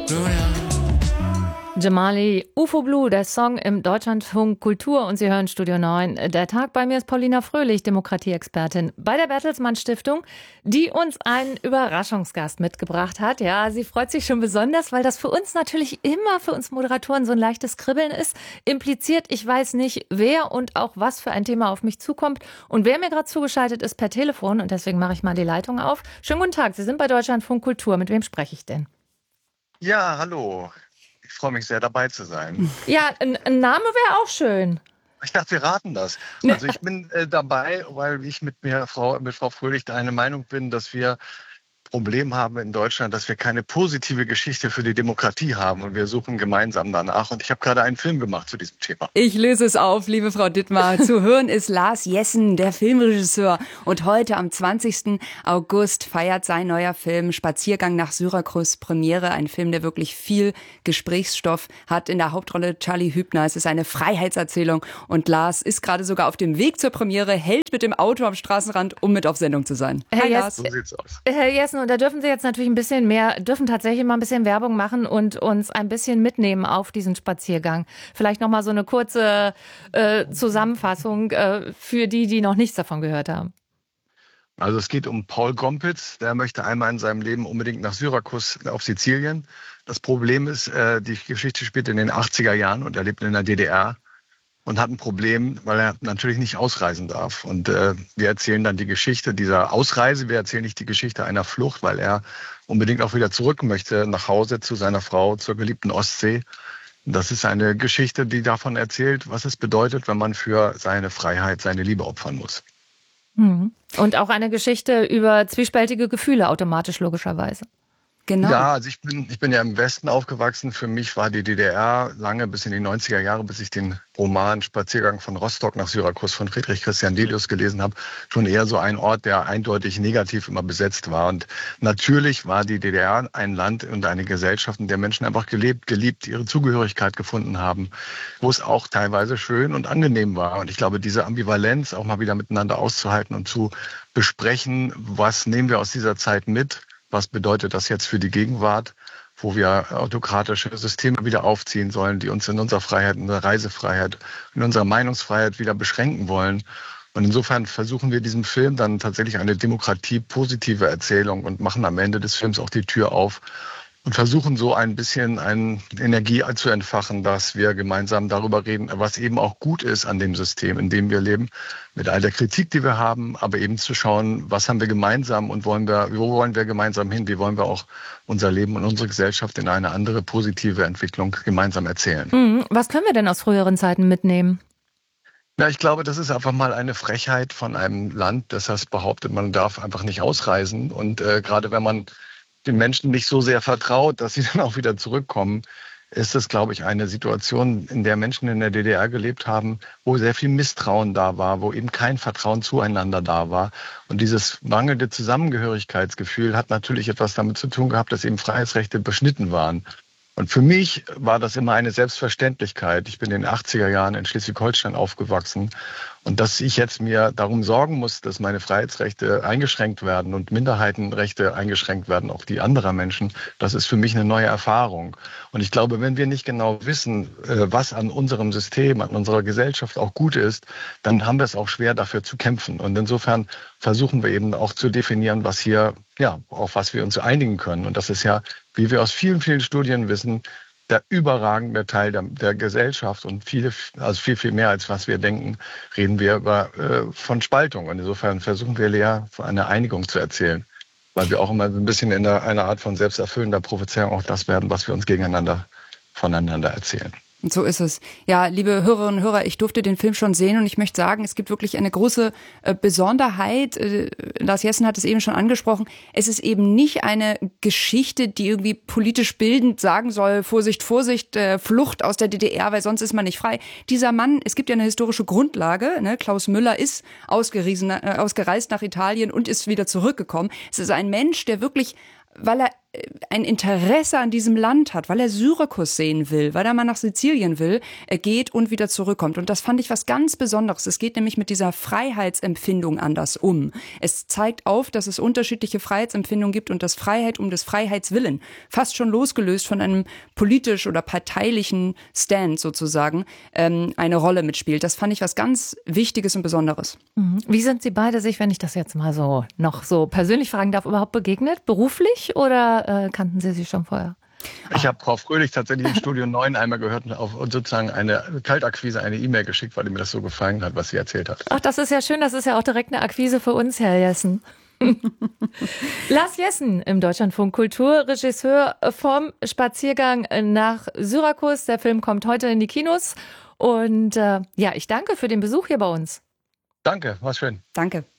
Jamali, UFO Blue, der Song im Deutschlandfunk Kultur und Sie hören Studio 9. Der Tag, bei mir ist Paulina Fröhlich, Demokratieexpertin bei der Bertelsmann Stiftung, die uns einen Überraschungsgast mitgebracht hat. Ja, sie freut sich schon besonders, weil das für uns natürlich immer, für uns Moderatoren so ein leichtes Kribbeln ist. Impliziert, ich weiß nicht, wer und auch was für ein Thema auf mich zukommt. Und wer mir gerade zugeschaltet ist per Telefon und deswegen mache ich mal die Leitung auf. Schönen guten Tag, Sie sind bei Deutschlandfunk Kultur. Mit wem spreche ich denn? Ja, hallo. Ich freue mich sehr, dabei zu sein. Ja, ein Name wäre auch schön. Ich dachte, wir raten das. Also ich bin dabei, weil ich mit Frau Fröhlich der eine Meinung bin, dass wir Problem haben in Deutschland, dass wir keine positive Geschichte für die Demokratie haben. Und wir suchen gemeinsam danach. Und ich habe gerade einen Film gemacht zu diesem Thema. Ich löse es auf, liebe Frau Dittmar. Zu hören ist Lars Jessen, der Filmregisseur. Und heute am 20. August feiert sein neuer Film Spaziergang nach Syrakus Premiere. Ein Film, der wirklich viel Gesprächsstoff hat. In der Hauptrolle Charlie Hübner. Es ist eine Freiheitserzählung. Und Lars ist gerade sogar auf dem Weg zur Premiere, hält mit dem Auto am Straßenrand, um mit auf Sendung zu sein. Hi, Lars. So sieht's aus. Herr Jessen, und da dürfen Sie jetzt natürlich dürfen tatsächlich mal ein bisschen Werbung machen und uns ein bisschen mitnehmen auf diesen Spaziergang. Vielleicht nochmal so eine kurze Zusammenfassung für die noch nichts davon gehört haben. Also es geht um Paul Gompitz, der möchte einmal in seinem Leben unbedingt nach Syrakus auf Sizilien. Das Problem ist, die Geschichte spielt in den 80er Jahren und er lebt in der DDR. Und hat ein Problem, weil er natürlich nicht ausreisen darf. Und wir erzählen dann die Geschichte dieser Ausreise. Wir erzählen nicht die Geschichte einer Flucht, weil er unbedingt auch wieder zurück möchte nach Hause zu seiner Frau, zur geliebten Ostsee. Das ist eine Geschichte, die davon erzählt, was es bedeutet, wenn man für seine Freiheit, seine Liebe opfern muss. Und auch eine Geschichte über zwiespältige Gefühle automatisch, logischerweise. Genau. Ja, also ich bin ja im Westen aufgewachsen. Für mich war die DDR lange bis in die 90er Jahre, bis ich den Roman Spaziergang von Rostock nach Syrakus von Friedrich Christian Delius gelesen habe, schon eher so ein Ort, der eindeutig negativ immer besetzt war. Und natürlich war die DDR ein Land und eine Gesellschaft, in der Menschen einfach geliebt, ihre Zugehörigkeit gefunden haben, wo es auch teilweise schön und angenehm war. Und ich glaube, diese Ambivalenz auch mal wieder miteinander auszuhalten und zu besprechen, was nehmen wir aus dieser Zeit mit, was bedeutet das jetzt für die Gegenwart, wo wir autokratische Systeme wieder aufziehen sollen, die uns in unserer Freiheit, in unserer Reisefreiheit, in unserer Meinungsfreiheit wieder beschränken wollen. Und insofern versuchen wir diesem Film dann tatsächlich eine demokratiepositive Erzählung und machen am Ende des Films auch die Tür auf und versuchen so ein bisschen eine Energie zu entfachen, dass wir gemeinsam darüber reden, was eben auch gut ist an dem System, in dem wir leben, mit all der Kritik, die wir haben, aber eben zu schauen, was haben wir gemeinsam und wo wollen wir gemeinsam hin, wie wollen wir auch unser Leben und unsere Gesellschaft in eine andere positive Entwicklung gemeinsam erzählen. Was können wir denn aus früheren Zeiten mitnehmen? Ja, ich glaube, das ist einfach mal eine Frechheit von einem Land, das behauptet, man darf einfach nicht ausreisen. Und gerade wenn man den Menschen nicht so sehr vertraut, dass sie dann auch wieder zurückkommen, ist es, glaube ich, eine Situation, in der Menschen in der DDR gelebt haben, wo sehr viel Misstrauen da war, wo eben kein Vertrauen zueinander da war. Und dieses mangelnde Zusammengehörigkeitsgefühl hat natürlich etwas damit zu tun gehabt, dass eben Freiheitsrechte beschnitten waren. Und für mich war das immer eine Selbstverständlichkeit. Ich bin in den 80er Jahren in Schleswig-Holstein aufgewachsen. Und dass ich jetzt mir darum sorgen muss, dass meine Freiheitsrechte eingeschränkt werden und Minderheitenrechte eingeschränkt werden, auch die anderer Menschen, das ist für mich eine neue Erfahrung. Und ich glaube, wenn wir nicht genau wissen, was an unserem System, an unserer Gesellschaft auch gut ist, dann haben wir es auch schwer, dafür zu kämpfen. Und insofern versuchen wir eben auch zu definieren, was hier, ja, auf was wir uns einigen können. Und das ist ja, wie wir aus vielen, vielen Studien wissen, der überragende Teil der Gesellschaft und viel, viel mehr, als was wir denken, reden wir von Spaltung. Und insofern versuchen wir eher eine Einigung zu erzählen, weil wir auch immer so ein bisschen in einer Art von selbsterfüllender Prophezeiung auch das werden, was wir uns voneinander erzählen. Und so ist es. Ja, liebe Hörerinnen und Hörer, ich durfte den Film schon sehen und ich möchte sagen, es gibt wirklich eine große Besonderheit. Lars Jessen hat es eben schon angesprochen. Es ist eben nicht eine Geschichte, die irgendwie politisch bildend sagen soll, Vorsicht, Vorsicht, Flucht aus der DDR, weil sonst ist man nicht frei. Dieser Mann, es gibt ja eine historische Grundlage, ne? Klaus Müller ist ausgereist nach Italien und ist wieder zurückgekommen. Es ist ein Mensch, der wirklich, weil er ein Interesse an diesem Land hat, weil er Syrakus sehen will, weil er mal nach Sizilien will, er geht und wieder zurückkommt. Und das fand ich was ganz Besonderes. Es geht nämlich mit dieser Freiheitsempfindung anders um. Es zeigt auf, dass es unterschiedliche Freiheitsempfindungen gibt und dass Freiheit um des Freiheitswillen, fast schon losgelöst von einem politisch oder parteilichen Stand sozusagen, eine Rolle mitspielt. Das fand ich was ganz Wichtiges und Besonderes. Wie sind Sie beide sich, wenn ich das jetzt mal so noch so persönlich fragen darf, überhaupt begegnet? Beruflich oder kannten Sie sich schon vorher? Ich habe Frau Fröhlich tatsächlich im Studio 9 einmal gehört und sozusagen eine Kaltakquise, eine E-Mail geschickt, weil mir das so gefallen hat, was sie erzählt hat. Ach, das ist ja schön. Das ist ja auch direkt eine Akquise für uns, Herr Jessen. Lars Jessen im Deutschlandfunk Kultur, Regisseur vom Spaziergang nach Syrakus. Der Film kommt heute in die Kinos. Und ich danke für den Besuch hier bei uns. Danke, war schön. Danke.